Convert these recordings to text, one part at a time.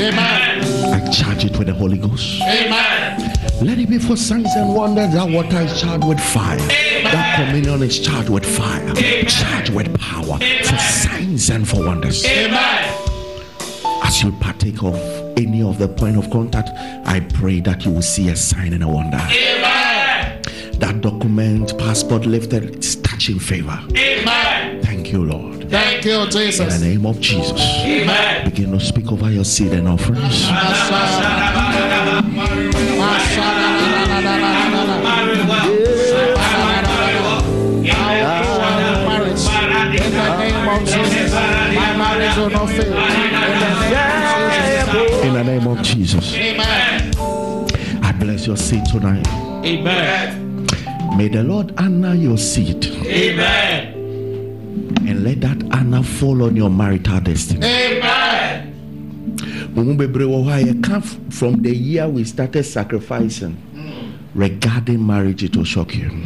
Amen. I charge it with the Holy Ghost. Amen. Let it be for signs and wonders. That water is charged with fire. Amen. That communion is charged with fire. Amen. Charged with power. Amen. For signs and for wonders. Amen. As you partake of any of the point of contact, I pray that you will see a sign and a wonder. Amen. That document, passport lifted, is touching favor. Amen. Thank you, Lord. Thank you, In Jesus. the name of Jesus. Amen. Begin to speak over your seed and offerings. In the name of Jesus, my marriage will not fail. In the name of Jesus. Amen. I bless your seed tonight. Amen. May the Lord honor your seed. Amen. And let that honor fall on your marital destiny. Amen. From the year we started sacrificing regarding marriage, it will shock you.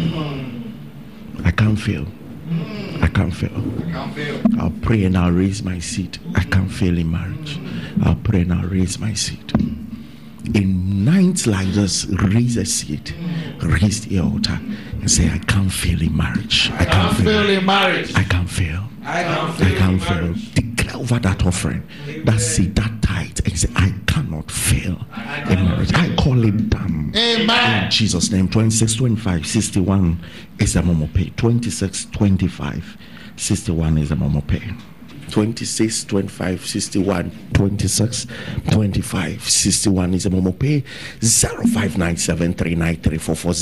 I can't fail. I can't fail. I'll pray and I'll raise my seed. I can't fail in marriage. I'll pray and I'll raise my seed. In nights like this, raise a seed, raise the altar, and say, I can't fail in marriage. I can't fail in marriage. I can't fail. I can't fail. Declare over that offering, that seed, that tithe, and say, I cannot fail in marriage. I call it done. Amen. In Jesus' name. 26, 25, 61 is the Momo Pay. 26, 25, 61 is the Momo Pay. 26, 25, 61, 26, 25, 61 is the Momo Pay. 0597393440.